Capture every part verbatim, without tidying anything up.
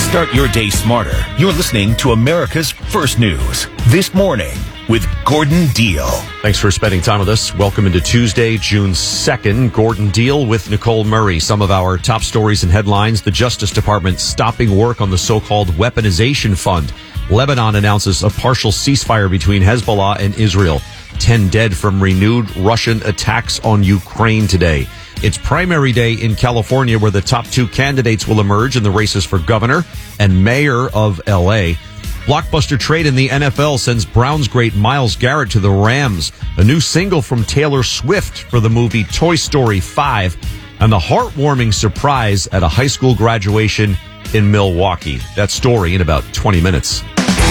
Start your day smarter. You're listening to America's First News. This Morning with Gordon Deal. Thanks for spending time with us. Welcome into Tuesday, June second. Gordon Deal with Nicole Murray. Some of our top stories and headlines. The Justice Department stopping work on the so-called weaponization fund. Lebanon announces a partial ceasefire between Hezbollah and Israel. Ten dead from renewed Russian attacks on Ukraine today. It's primary day in California, where the top two candidates will emerge in the races for governor and mayor of L A. Blockbuster trade in the N F L sends Browns great Myles Garrett to the Rams. A new single from Taylor Swift for the movie Toy Story five. And the heartwarming surprise at a high school graduation in Milwaukee. That story in about twenty minutes.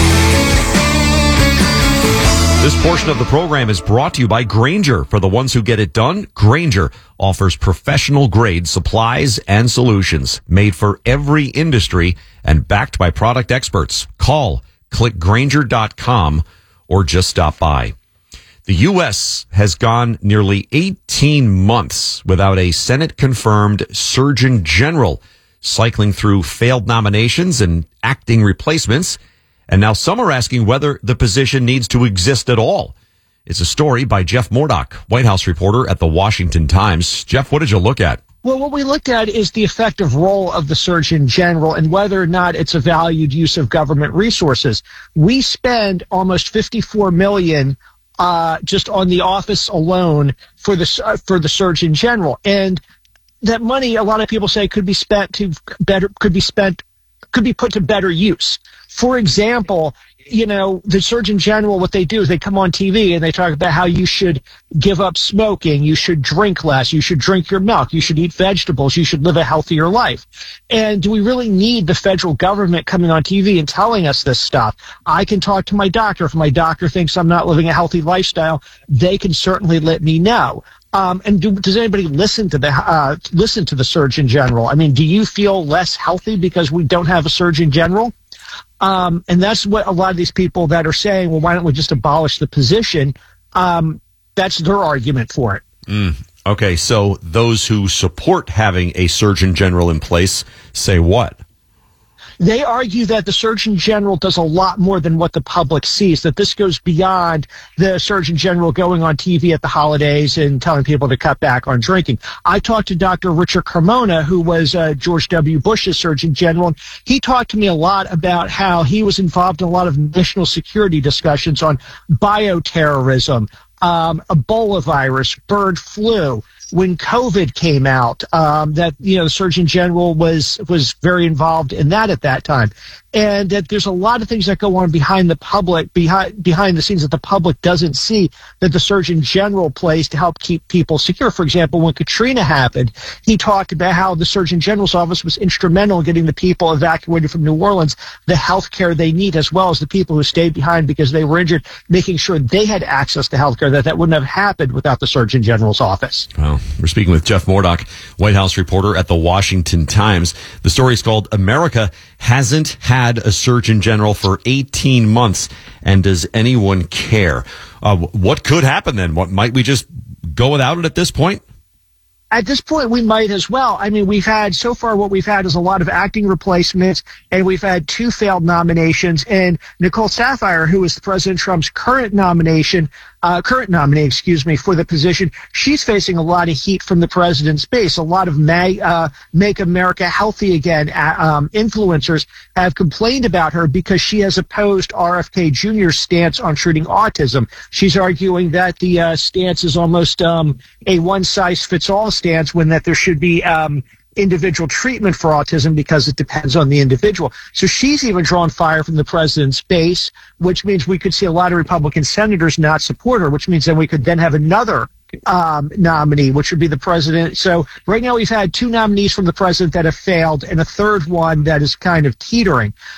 This portion of the program is brought to you by Grainger. For the ones who get it done, Grainger offers professional-grade supplies and solutions made for every industry and backed by product experts. Call, click Grainger dot com, or just stop by. The U S has gone nearly eighteen months without a Senate-confirmed Surgeon General, cycling through failed nominations and acting replacements. And now some are asking whether the position needs to exist at all. It's a story by Jeff Murdoch, White House reporter at the Washington Times. Jeff, what did you look at? Well, what we looked at is the effective role of the Surgeon General and whether or not it's a valued use of government resources. We spend almost fifty-four million dollars uh, just on the office alone for the uh, for the Surgeon General, and that money, a lot of people say, could be spent to better could be spent could be put to better use. For example, you know, the Surgeon General, what they do is they come on T V and they talk about how you should give up smoking, you should drink less, you should drink your milk, you should eat vegetables, you should live a healthier life. And do we really need the federal government coming on T V and telling us this stuff? I can talk to my doctor. If my doctor thinks I'm not living a healthy lifestyle, they can certainly let me know. Um, and do, does anybody listen to the uh, listen to the Surgeon General? I mean, do you feel less healthy because we don't have a Surgeon General? Um, and that's what a lot of these people that are saying, well, why don't we just abolish the position? Um, that's their argument for it. Mm, okay, so those who support having a Surgeon General in place say what? They argue that the Surgeon General does a lot more than what the public sees, that this goes beyond the Surgeon General going on T V at the holidays and telling people to cut back on drinking. I talked to Doctor Richard Carmona, who was uh, George W. Bush's Surgeon General, and he talked to me a lot about how he was involved in a lot of national security discussions on bioterrorism, um, Ebola virus, bird flu. When COVID came out, um, that, you know, the Surgeon General was was very involved in that at that time. And that there's a lot of things that go on behind the public, behind behind the scenes that the public doesn't see, that the Surgeon General plays to help keep people secure. For example, when Katrina happened, he talked about how the Surgeon General's office was instrumental in getting the people evacuated from New Orleans the health care they need, as well as the people who stayed behind because they were injured, making sure they had access to health care, that that wouldn't have happened without the Surgeon General's office. Well, we're speaking with Jeff Murdoch, White House reporter at the Washington Times. The story is called America Hasn't Had a Surgeon General for eighteen months, and does anyone care? Uh, what could happen then? What might we just go without it at this point? At this point, we might as well. I mean, we've had, so far what we've had is a lot of acting replacements, and we've had two failed nominations. And Nicole Saphier, who is President Trump's current nomination, uh, current nominee, excuse me, for the position, she's facing a lot of heat from the president's base. A lot of May, uh, Make America Healthy Again uh, um, influencers have complained about her because she has opposed R F K Junior's stance on treating autism. She's arguing that the uh, stance is almost um, a one-size-fits-all stance, when that there should be um, individual treatment for autism because it depends on the individual. So she's even drawn fire from the president's base, which means we could see a lot of Republican senators not support her, which means then we could then have another um, nominee, which would be the president. So right now we've had two nominees from the president that have failed and a third one that is kind of teetering.